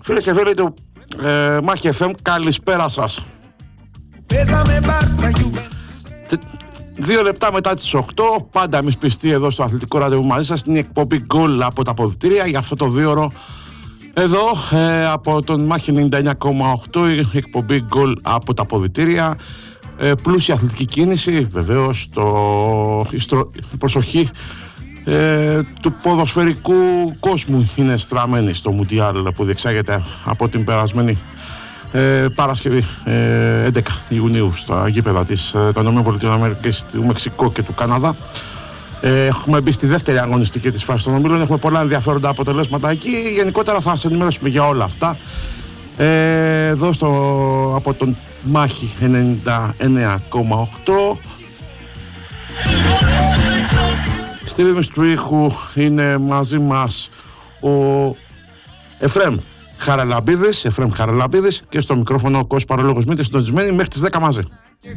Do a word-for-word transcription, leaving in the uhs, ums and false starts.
Φίλες και φίλοι του ε, Μάχη εφ εμ, καλησπέρα σας. Δύο λεπτά μετά τις οκτώ, πάντα εμείς πιστοί εδώ στο Αθλητικό Ραντεβού μαζί σας, στην εκπομπή Γκολ από τα αποδυτήρια για αυτό το δύο ώρο. Εδώ ε, από τον Μάχη ενενήντα εννιά κόμμα οκτώ, η εκπομπή Γκολ από τα αποδυτήρια. Ε, πλούσια αθλητική κίνηση, βεβαίως το, η προσοχή ε, του ποδοσφαιρικού κόσμου είναι στραμμένη στο Μουντιάλ που διεξάγεται από την περασμένη ε, Παρασκευή ε, έντεκα Ιουνίου στα γήπεδα της, ε, των ΗΠΑ, του Μεξικού και του Καναδά. Ε, έχουμε μπει στη δεύτερη αγωνιστική της φάσης των ομίλων, έχουμε πολλά ενδιαφέροντα αποτελέσματα εκεί. Γενικότερα θα σας ενημερώσουμε για όλα αυτά ε, εδώ στο, από τον Μάχη ενενήντα εννιά κόμμα οκτώ. Στη ρύθμιση του ήχου είναι μαζί μας ο Εφραίμ Χαραλαμπίδης, Εφραίμ Χαραλαμπίδης, και στο μικρόφωνο ο Κώστας Παρολόγος. Μείνετε συντονισμένοι μέχρι τις δέκα μαζί.